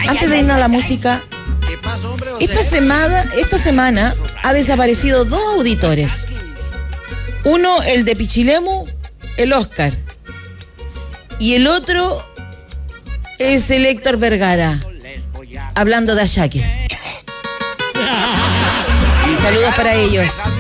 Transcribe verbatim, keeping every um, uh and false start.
Antes de irnos a la música, esta semana, esta semana ha desaparecido dos auditores. Uno, el de Pichilemu, el Oscar. Y el otro es el Héctor Vergara, hablando de achaques. Saludos para ellos.